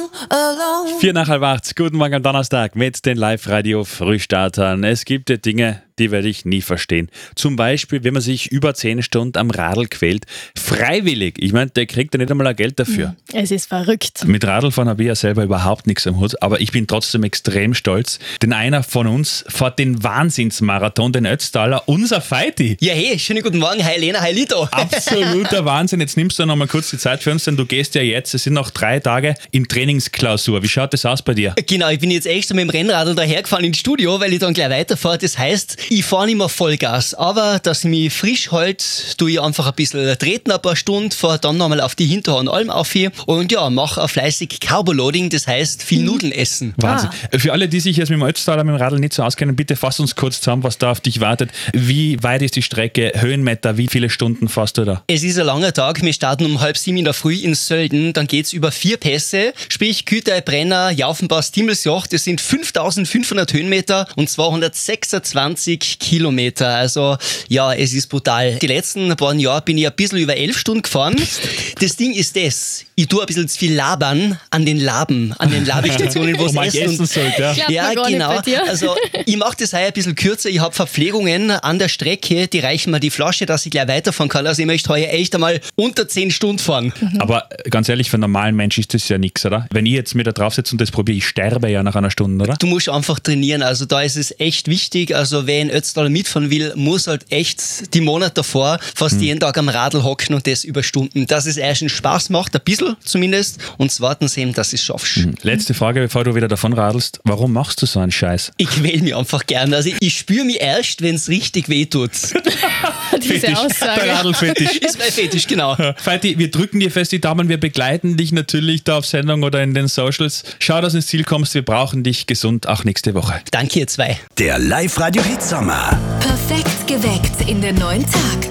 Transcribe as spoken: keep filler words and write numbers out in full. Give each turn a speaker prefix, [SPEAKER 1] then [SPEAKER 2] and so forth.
[SPEAKER 1] all alone.
[SPEAKER 2] Vier nach halb acht, guten Morgen am Donnerstag mit den Live-Radio-Frühstartern. Es gibt ja Dinge, die werde ich nie verstehen. Zum Beispiel, wenn man sich über zehn Stunden am Radl quält, freiwillig. Ich meine, der kriegt ja nicht einmal ein Geld dafür.
[SPEAKER 3] Es ist verrückt.
[SPEAKER 2] Mit Radlfahren habe ich ja selber überhaupt nichts am Hut, aber ich bin trotzdem extrem stolz, denn einer von uns fährt den Wahnsinnsmarathon, den Ötztaler, unser Feiti.
[SPEAKER 4] Ja, hey, schönen guten Morgen, hi Lena, hi Lito.
[SPEAKER 2] Absoluter Wahnsinn. Jetzt nimmst du noch mal kurz die Zeit für uns, denn du gehst ja jetzt, es sind noch drei Tage in Trainingsklausur. Wie schaut das aus bei dir?
[SPEAKER 4] Genau, ich bin jetzt extra mit dem Rennradl dahergefahren ins Studio, weil ich dann gleich weiterfahre. Das heißt, ich fahre nicht mehr Vollgas, aber dass ich mich frisch halte, tue ich einfach ein bisschen treten, ein paar Stunden, fahre dann nochmal auf die Hinterhornalm auf hier und ja, mache auch fleißig Carboloading, das heißt viel Nudeln essen.
[SPEAKER 2] Wahnsinn. Ah. Für alle, die sich jetzt mit dem Ötztaler, mit dem Radl nicht so auskennen, bitte fass uns kurz zusammen, was da auf dich wartet. Wie weit ist die Strecke? Höhenmeter? Wie viele Stunden fährst du da?
[SPEAKER 4] Es ist ein langer Tag. Wir starten um halb sieben in der Früh in Sölden. Dann geht's über vier Pässe, sprich Kütei, Brenner, Jaufenpass, Timmelsjoch. Das sind fünftausendfünfhundert Höhenmeter und zweihundertsechsundzwanzig Kilometer. Also ja, es ist brutal. Die letzten paar Jahre bin ich ein bisschen über elf Stunden gefahren. Das Ding ist das, ich tue ein bisschen zu viel labern an den Laben, an den Labestationen, wo es essen,
[SPEAKER 2] essen sollte. Ja,
[SPEAKER 4] ja genau. Also ich mache das heuer ein bisschen kürzer. Ich habe Verpflegungen an der Strecke, die reichen mir die Flasche, dass ich gleich weiterfahren kann. Also ich möchte heuer echt einmal unter zehn Stunden fahren.
[SPEAKER 2] Mhm. Aber ganz ehrlich, für einen normalen Mensch ist das ja nichts, oder? Wenn ich jetzt mir da draufsetze und das probiere, ich sterbe ja nach einer Stunde, oder?
[SPEAKER 4] Du musst einfach trainieren. Also da ist es echt wichtig. Also wer in Ötztaler mitfahren will, muss halt echt die Monate davor fast mhm. jeden Tag am Radl hocken und das über Stunden. Dass es erst einen Spaß macht, ein bisschen zumindest, und warten sehen, dass du es schaffst.
[SPEAKER 2] Mhm. Letzte Frage, bevor du wieder davon radelst. Warum machst du so einen Scheiß?
[SPEAKER 4] Ich quäl mich einfach gern. Also ich spüre mich erst, wenn es richtig wehtut.
[SPEAKER 3] Diese
[SPEAKER 2] Fetisch.
[SPEAKER 3] Aussage.
[SPEAKER 2] Der Radlfetisch.
[SPEAKER 4] Ist mein Fetisch, genau.
[SPEAKER 2] Feiti, wir drücken dir fest die Daumen, wir begleiten dich natürlich da auf Sendung oder in den Socials. Schau, dass du ins Ziel kommst, wir brauchen dich gesund auch nächste Woche.
[SPEAKER 4] Danke, ihr zwei.
[SPEAKER 5] Der Live-Radio-Hit Sommer.
[SPEAKER 1] Perfekt geweckt in den neuen Tag.